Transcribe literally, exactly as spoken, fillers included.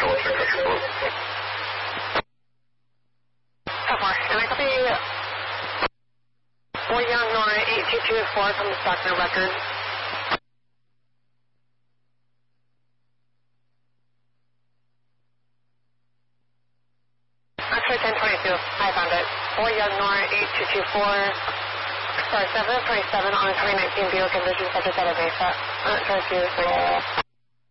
I'll check out your book. So far. And I copy Boy Young Nora eight two two four from the Stockner record. X-ray ten twenty-two. I found it. Boy Young Nora eight two two four. Sorry, seven twenty-seven on a twenty nineteen Buick Envision subject at a base. Uh, sorry, seriously.